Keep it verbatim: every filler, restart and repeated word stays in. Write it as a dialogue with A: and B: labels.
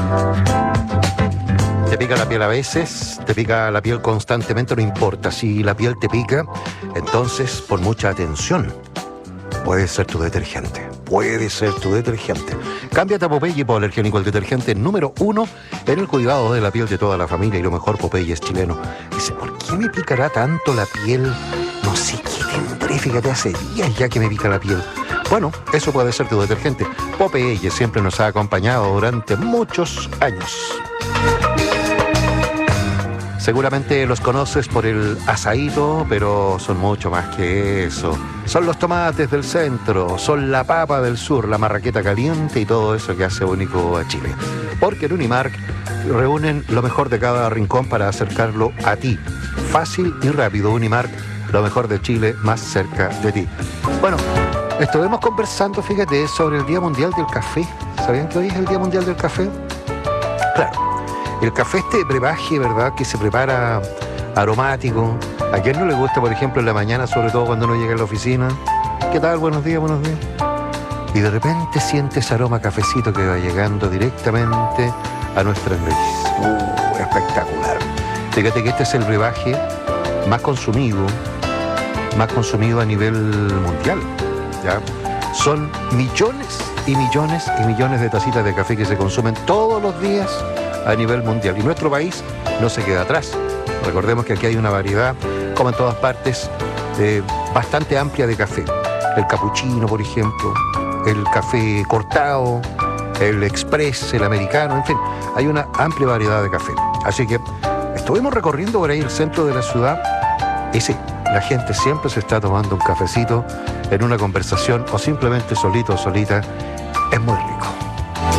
A: Te pica la piel a veces, te pica la piel constantemente, no importa. Si la piel te pica, entonces pon mucha atención. Puede ser tu detergente, puede ser tu detergente. Cámbiate a Popeye hipoalergénico, el detergente número uno en el cuidado de la piel de toda la familia, y lo mejor, Popeye es chileno. Dice, ¿por qué me picará tanto la piel? No sé qué tendré, fíjate, hace días ya que me pica la piel. Bueno, eso puede ser tu detergente. Popeye siempre nos ha acompañado durante muchos años. Seguramente los conoces por el asaíto, pero son mucho más que eso. Son los tomates del centro, son la papa del sur, la marraqueta caliente y todo eso que hace único a Chile. Porque en Unimark reúnen lo mejor de cada rincón para acercarlo a ti. Fácil y rápido. Unimark, lo mejor de Chile, más cerca de ti. Bueno, estuvimos conversando, fíjate, sobre el Día Mundial del Café. ¿Sabían que hoy es el Día Mundial del Café? Claro. El café, este brebaje, ¿verdad?, que se prepara aromático. ¿A quién no le gusta, por ejemplo, en la mañana, sobre todo cuando uno llega a la oficina? ¿Qué tal? Buenos días, buenos días. Y de repente siente ese aroma cafecito que va llegando directamente a nuestra nariz. ¡Uh, espectacular! Fíjate que este es el brebaje más consumido, más consumido a nivel mundial, ¿ya? Son millones y millones y millones de tacitas de café que se consumen todos los días a nivel mundial. Y nuestro país no se queda atrás. Recordemos que aquí hay una variedad, como en todas partes, eh, bastante amplia de café. El capuchino, por ejemplo, el café cortado, el express, el americano, en fin, hay una amplia variedad de café. Así que estuvimos recorriendo por ahí el centro de la ciudad y sí, la gente siempre se está tomando un cafecito en una conversación o simplemente solito o solita. Es muy rico.